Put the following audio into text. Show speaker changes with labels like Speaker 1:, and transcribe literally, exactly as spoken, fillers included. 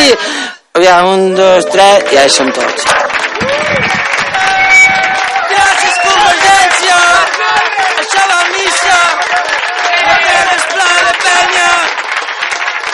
Speaker 1: sí. Aviam, un, dos, tres, ja hi som tots.